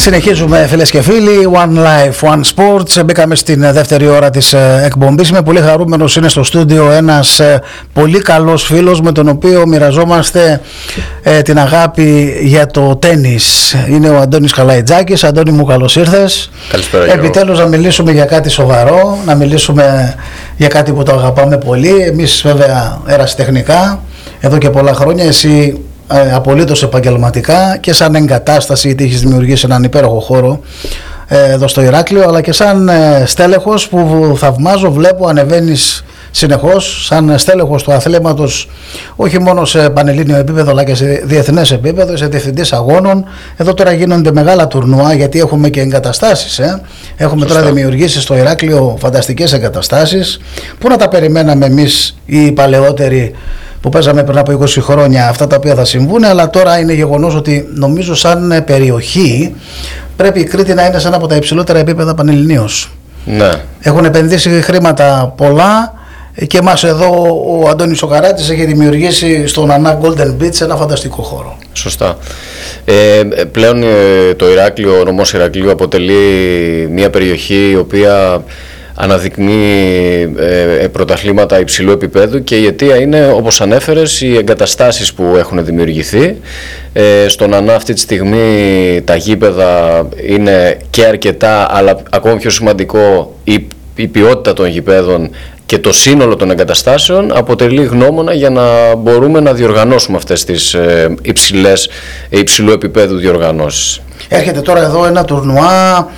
Συνεχίζουμε, φίλες και φίλοι. One Life, One Sports. Μπήκαμε στην δεύτερη ώρα της εκπομπής. Είμαι πολύ χαρούμενος. Είναι στο στούντιο ένας πολύ καλός φίλος με τον οποίο μοιραζόμαστε την αγάπη για το τένις. Είναι ο Αντώνης Καλαϊτζάκης. Αντώνη μου, καλώς ήρθες. Καλησπέρα. Επιτέλους να μιλήσουμε για κάτι σοβαρό, να μιλήσουμε για κάτι που το αγαπάμε πολύ. Εμείς βέβαια ερασιτεχνικά εδώ και πολλά χρόνια, εσύ απολύτως επαγγελματικά και σαν εγκατάσταση, γιατί έχεις δημιουργήσει έναν υπέροχο χώρο εδώ στο Ηράκλειο, αλλά και σαν στέλεχος που θαυμάζω, βλέπω ανεβαίνεις συνεχώς σαν στέλεχος του αθλήματος, όχι μόνο σε πανελλήνιο επίπεδο αλλά και σε διεθνές επίπεδο, είσαι διευθυντής αγώνων. Εδώ τώρα γίνονται μεγάλα τουρνουά, γιατί έχουμε και εγκαταστάσεις. Έχουμε Σωστά. Τώρα δημιουργήσει στο Ηράκλειο φανταστικές εγκαταστάσεις. Πού να τα περιμέναμε εμείς οι παλαιότεροι που παίζαμε πριν από 20 χρόνια αυτά τα οποία θα συμβούν, αλλά τώρα είναι γεγονός ότι νομίζω σαν περιοχή πρέπει η Κρήτη να είναι σε ένα από τα υψηλότερα επίπεδα πανελληνίως. Ναι. Έχουν επενδύσει χρήματα πολλά και μας εδώ ο Αντώνης ο Καράτης έχει δημιουργήσει στον Ανά Golden Beach ένα φανταστικό χώρο. Σωστά. Πλέον το Ηράκλειο, ο νομός Ηρακλείου αποτελεί μια περιοχή η οποία αναδεικνύει πρωταθλήματα υψηλού επίπεδου, και η αιτία είναι, όπως ανέφερες, οι εγκαταστάσεις που έχουν δημιουργηθεί. Στον Ανά αυτή τη στιγμή τα γήπεδα είναι και αρκετά, αλλά ακόμη πιο σημαντικό η ποιότητα των γηπέδων και το σύνολο των εγκαταστάσεων αποτελεί γνώμονα για να μπορούμε να διοργανώσουμε αυτές τις υψηλού επίπεδου διοργανώσεις. Έρχεται τώρα εδώ ένα τουρνουά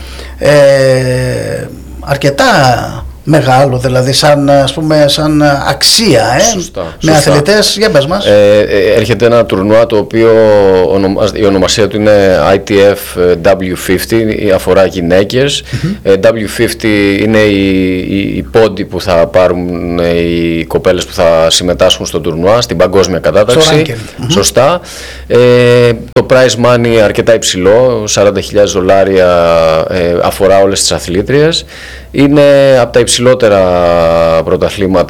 αρκετά μεγάλο, δηλαδή σαν αξία με αθλητές. Για πες μας. Έρχεται ένα τουρνουά το οποίο η ονομασία του είναι ITF W50, αφορά γυναίκες. W50 είναι η πόντι που θα πάρουν οι κοπέλες που θα συμμετάσχουν στο τουρνουά, στην παγκόσμια κατάταξη. Σωστά. Το prize money αρκετά υψηλό, $40,000 αφορά όλες τις αθλήτριες. Είναι από τα υψηλότερα πρωταθλήματα